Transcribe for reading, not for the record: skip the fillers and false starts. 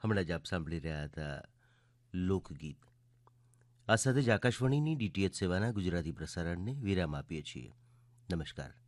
હમણાં જ આપ સાંભળી રહ્યા હતા લોકગીત. આ સાથે જ આકાશવાણીની ડીટીએચ સેવાના ગુજરાતી પ્રસારણને વિરામ આપીએ છીએ. નમસ્કાર.